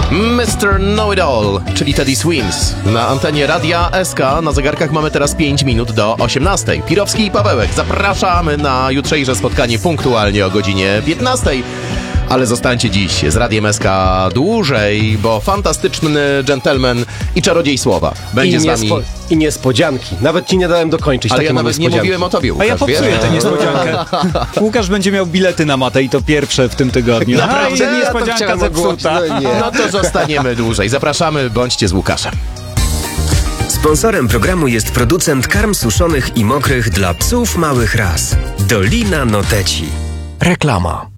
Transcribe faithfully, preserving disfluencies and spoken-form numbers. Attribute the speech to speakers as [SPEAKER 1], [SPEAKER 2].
[SPEAKER 1] mister Know-It-All, czyli Teddy Swims. Na antenie Radia S K na zegarkach mamy teraz pięć minut do osiemnastej. Pirowski i Pawełek, zapraszamy na jutrzejsze spotkanie punktualnie o godzinie piętnastej. Ale zostańcie dziś z Radiem S K dłużej, bo fantastyczny dżentelmen i czarodziej słowa będzie
[SPEAKER 2] I
[SPEAKER 1] z wami.
[SPEAKER 2] Niespo- I niespodzianki. Nawet ci nie dałem dokończyć.
[SPEAKER 1] Ale
[SPEAKER 2] takie
[SPEAKER 1] ja
[SPEAKER 2] mam
[SPEAKER 1] nawet nie
[SPEAKER 2] niespodzianki.
[SPEAKER 1] mówiłem o tobie,
[SPEAKER 3] A
[SPEAKER 1] Łukasz,
[SPEAKER 3] ja popsuję
[SPEAKER 1] wiesz?
[SPEAKER 3] tę niespodziankę. Łukasz będzie miał bilety na matę i to pierwsze w tym tygodniu.
[SPEAKER 1] Naprawdę?
[SPEAKER 3] A, i
[SPEAKER 1] Ja to
[SPEAKER 3] niespodzianka
[SPEAKER 2] chciałem
[SPEAKER 3] zepsuta.
[SPEAKER 2] ogłosić, no nie.
[SPEAKER 1] No to zostaniemy dłużej. Zapraszamy, bądźcie z Łukaszem.
[SPEAKER 4] Sponsorem programu jest producent karm suszonych i mokrych dla psów małych ras. Dolina Noteci. Reklama.